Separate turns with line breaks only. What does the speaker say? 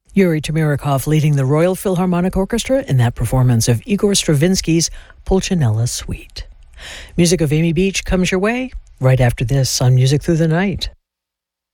Yuri Tamirikov leading the Royal Philharmonic Orchestra in that performance of Igor Stravinsky's Pulcinella Suite. Music of Amy Beach comes your way right after this on Music Through the Night.